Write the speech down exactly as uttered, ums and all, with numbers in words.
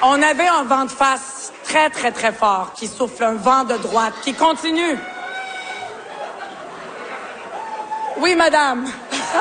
On avait un vent de face très, très, très fort qui souffle, un vent de droite qui continue. Oui, madame.